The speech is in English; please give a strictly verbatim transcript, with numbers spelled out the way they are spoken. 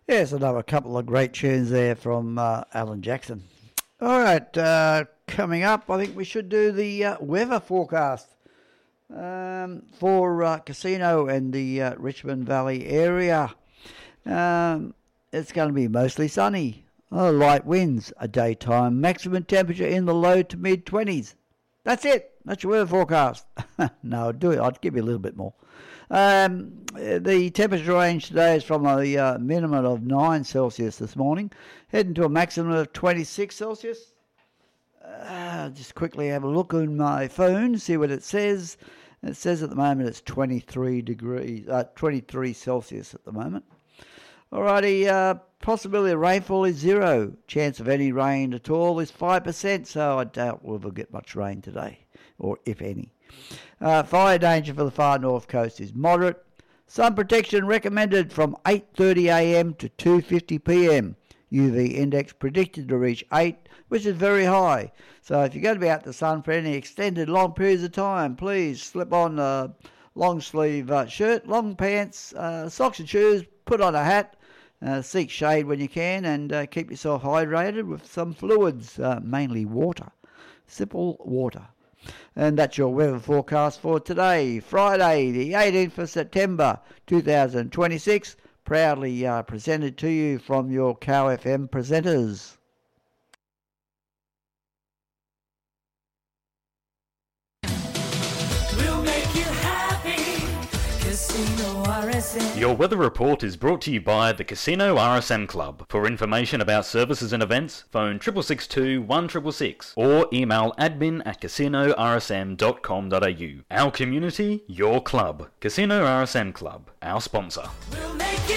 Yes, another couple of great tunes there from uh, Alan Jackson. All right, uh, coming up, I think we should do the uh, weather forecast um, for uh, Casino and the uh, Richmond Valley area. Um, it's going to be mostly sunny. Oh, light winds, a daytime maximum temperature in the low to mid twenties. That's it. That's your weather forecast. No, I'd do it. I'd give you a little bit more. Um, the temperature range today is from a uh, minimum of nine Celsius this morning, heading to a maximum of twenty-six Celsius. Uh, just quickly have a look on my phone, see what it says. It says at the moment it's twenty-three degrees, uh, twenty-three Celsius at the moment. Alrighty, uh, possibility of rainfall is zero. Chance of any rain at all is five percent, so I doubt we'll get much rain today, or if any. Uh, fire danger for the far north coast is moderate. Sun protection recommended from eight thirty a m to two fifty p m. U V index predicted to reach eight, which is very high. So if you're going to be out in the sun for any extended long periods of time, please slip on a long sleeve uh, shirt, long pants, uh, socks and shoes, put on a hat, uh, seek shade when you can, and uh, keep yourself hydrated with some fluids, uh, mainly water. Simple water. And that's your weather forecast for today, Friday, the eighteenth of September, two thousand twenty-six. Proudly uh, presented to you from your Cow F M presenters. We'll make you happy. Casino R S M. Your weather report is brought to you by the Casino R S M Club. For information about services and events, phone six six two, one six six six or email admin at casino r s m dot com dot a u. Our community, your club. Casino R S M Club, our sponsor. We'll make you